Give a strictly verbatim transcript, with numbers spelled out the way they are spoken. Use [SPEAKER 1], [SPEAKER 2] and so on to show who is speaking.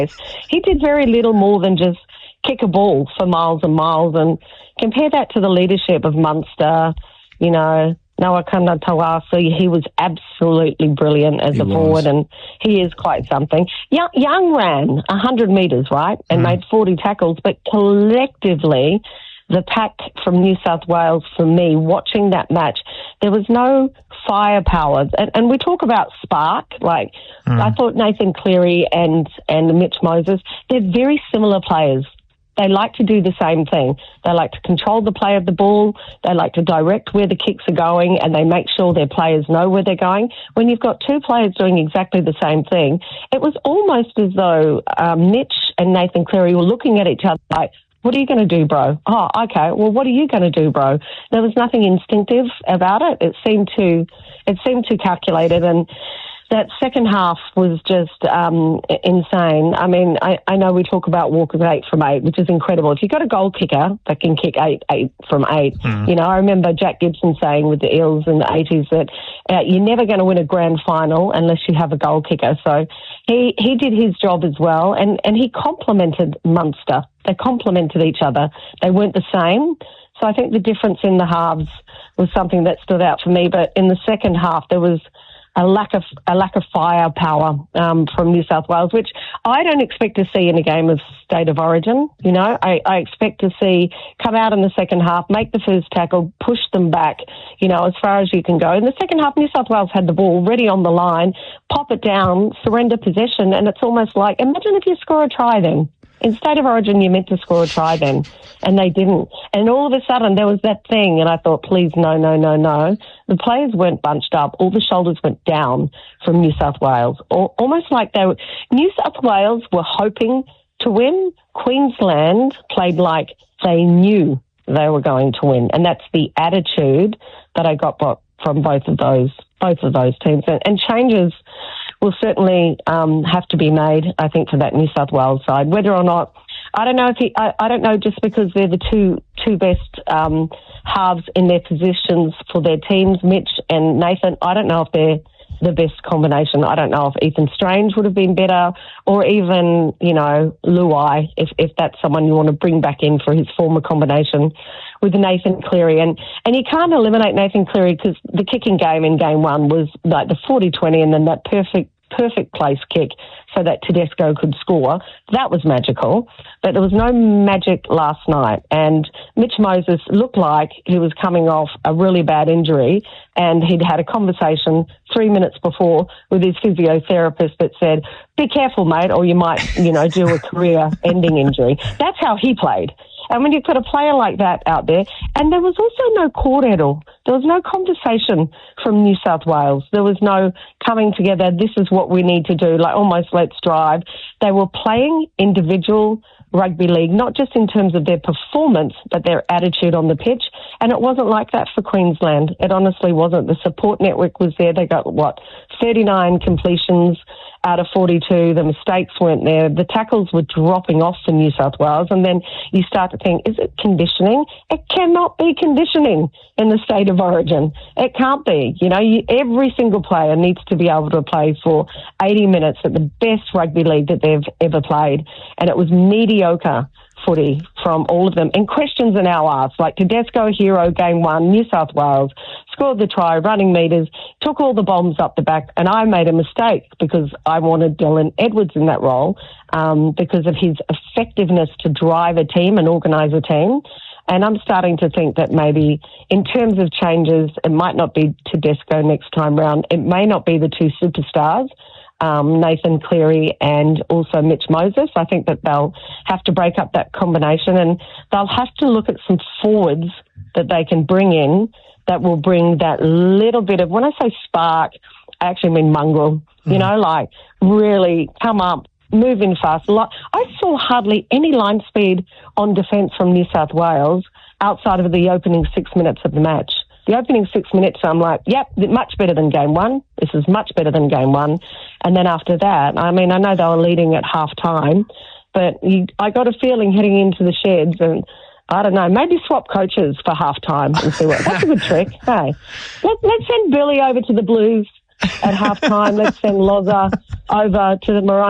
[SPEAKER 1] He did very little more than just kick a ball for miles and miles, and compare that to the leadership of Munster, you know, Noah Kanatawasi. He was absolutely brilliant as
[SPEAKER 2] he
[SPEAKER 1] a
[SPEAKER 2] was.
[SPEAKER 1] forward, and he is quite something. Young, Young ran one hundred metres, right, and mm. made forty tackles, but collectively, the pack from New South Wales, for me, watching that match, there was no firepower. And, and we talk about spark, like mm. I thought Nathan Cleary and, and Mitch Moses, they're very similar players. They like to do the same thing. They like to control the play of the ball. They like to direct where the kicks are going, and they make sure their players know where they're going. When you've got two players doing exactly the same thing, it was almost as though um, Mitch and Nathan Cleary were looking at each other like, what are you going to do, bro? Oh, okay. Well, what are you going to do, bro? There was nothing instinctive about it. It seemed too, it seemed too calculated, and that second half was just um, insane. I mean, I, I know we talk about Walker's eight from eight, which is incredible. If you've got a goal kicker that can kick eight, eight from eight, mm. you know, I remember Jack Gibson saying with the Eels in the eighties that uh, you're never going to win a grand final unless you have a goal kicker. So he, he did his job as well, and, and he complimented Munster. They complemented each other. They weren't the same. So I think the difference in the halves was something that stood out for me. But in the second half, there was a lack of a lack of firepower um, from New South Wales, which I don't expect to see in a game of State of Origin. You know, I, I expect to see come out in the second half, make the first tackle, push them back, you know, as far as you can go. In the second half, New South Wales had the ball ready on the line, pop it down, surrender possession, and it's almost like, imagine if you score a try then. In State of Origin, you meant to score a try then, and they didn't. And all of a sudden, there was that thing, and I thought, please, no, no, no, no. The players weren't bunched up. All the shoulders went down from New South Wales, almost like they were. New South Wales were hoping to win. Queensland played like they knew they were going to win, and that's the attitude that I got from both of those, both of those teams. And, and changes will certainly um, have to be made, I think, for that New South Wales side. Whether or not, I don't know if he, I, I don't know, just because they're the two two best um, halves in their positions for their teams, Mitch and Nathan. I don't know if they're the best combination. I don't know if Ethan Strange would have been better, or even, you know, Luai, if if that's someone you want to bring back in for his former combination with Nathan Cleary. And, and you can't eliminate Nathan Cleary because the kicking game in game one was like the forty twenty and then that perfect, perfect place kick so that Tedesco could score. That was magical. But there was no magic last night. And Mitch Moses looked like he was coming off a really bad injury, and he'd had a conversation three minutes before with his physiotherapist that said, be careful, mate, or you might, you know, do a career-ending injury. That's how he played. And when you've got a player like that out there, and there was also no kōrero. There was no conversation from New South Wales. There was no coming together, this is what we need to do, like almost let's drive. They were playing individual rugby league, not just in terms of their performance, but their attitude on the pitch. And it wasn't like that for Queensland. It honestly wasn't. The support network was there. They got, what, thirty-nine completions out of forty-two. The mistakes weren't there. The tackles were dropping off for New South Wales. And then you start to think, is it conditioning? It cannot be conditioning in the State of Origin. It can't be. You know, you, every single player needs to be able to play for eighty minutes at the best rugby league that they've ever played. And it was mediocre footy from all of them. And questions are now asked, like Tedesco, hero, game one, New South Wales, scored the try, running metres, took all the bombs up the back, and I made a mistake because I wanted Dylan Edwards in that role um, because of his effectiveness to drive a team and organise a team. And I'm starting to think that maybe in terms of changes, it might not be Tedesco next time round. It may not be the two superstars, Um, Nathan Cleary and also Mitch Moses. I think that they'll have to break up that combination, and they'll have to look at some forwards that they can bring in that will bring that little bit of, when I say spark, I actually mean mongrel, mm-hmm. you know, like really come up, move in fast. I saw hardly any line speed on defence from New South Wales outside of the opening six minutes of the match. The opening six minutes, I'm like, yep, much better than game one. This is much better than game one. And then after that, I mean, I know they were leading at half time, but you, I got a feeling heading into the sheds, and I don't know, maybe swap coaches for half time and see what. That's a good trick. Hey, Let, let's send Billy over to the Blues at half time. Let's send Loza over to the Maroons.